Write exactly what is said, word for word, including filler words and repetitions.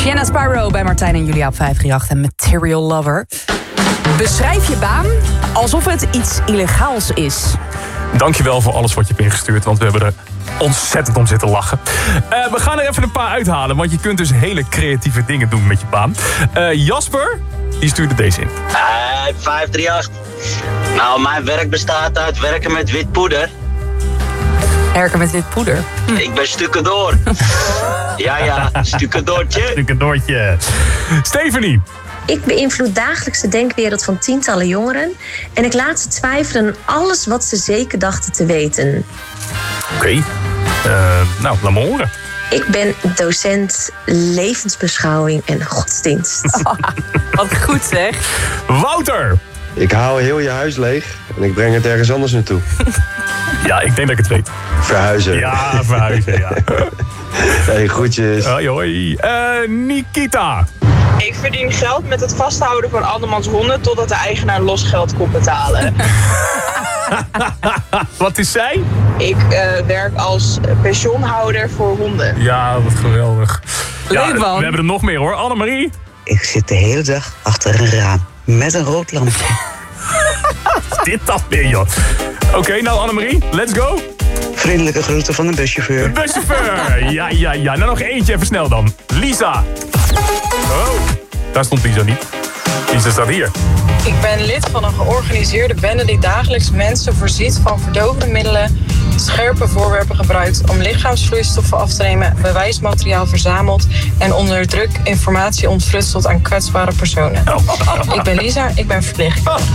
Sienna Spyro bij Martijn en Julia op vijf drie acht en Material Lover. Beschrijf je baan alsof het iets illegaals is. Dankjewel voor alles wat je hebt ingestuurd, want we hebben er ontzettend om zitten lachen. Uh, we gaan er even een paar uithalen, want je kunt dus hele creatieve dingen doen met je baan. Uh, Jasper, die stuurde deze in. Hey, vijf drie acht. Nou, mijn werk bestaat uit werken met wit poeder. Werken met wit poeder? Hm. Ik ben stukendoor. ja, ja, stukendoortje. Stukendoortje. Stephanie. Ik beïnvloed dagelijks de denkwereld van tientallen jongeren en ik laat ze twijfelen aan alles wat ze zeker dachten te weten. Oké, okay. uh, nou, laat me horen. Ik ben docent levensbeschouwing en godsdienst. Oh, wat goed zeg. Wouter. Ik haal heel je huis leeg en ik breng het ergens anders naartoe. Ja, ik denk dat ik het weet. Verhuizen. Ja, verhuizen, ja. Hey, groetjes. Hoi, hoi. Uh, Nikita. Ik verdien geld met het vasthouden van andermans honden totdat de eigenaar losgeld komt betalen. Wat is zij? Ik uh, werk als pensioenhouder voor honden. Ja, wat geweldig. Leuk ja, man. We hebben er nog meer hoor. Annemarie? Ik zit de hele dag achter een raam met een rood lampje. Dit dat weer, joh. Oké, okay, nou Annemarie, let's go. Vriendelijke groeten van de buschauffeur. De buschauffeur, ja, ja, ja. Nou, nog eentje even snel dan. Lisa. Oh, daar stond Lisa niet. Lisa staat hier. Ik ben lid van een georganiseerde bende die dagelijks mensen voorziet van verdovende middelen, scherpe voorwerpen gebruikt om lichaamsvloeistoffen af te nemen, bewijsmateriaal verzamelt en onder druk informatie ontfrutselt aan kwetsbare personen. Ik ben Lisa, ik ben verpleegkundige.